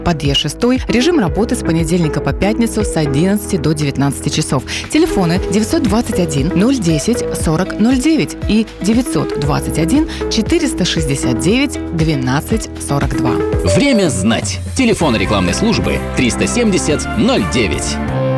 Подъезд 6, режим работы с понедельника по пятницу с 11 до 19 часов. Телефоны 921 010 40 09 и 921 469 12 42. Время знать. Телефон рекламной службы 370 09.